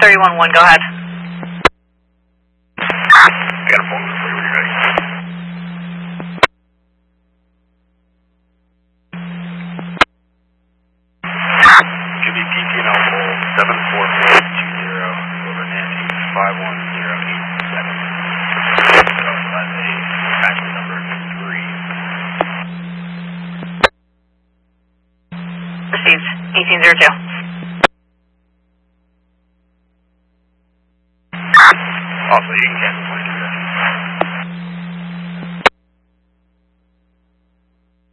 31-1, go ahead. Got a phone for you when you're ready. Should be PT Alpha 74420 over Nancy 51087. Taxi number 3. Received, 1802. Also, you can cancel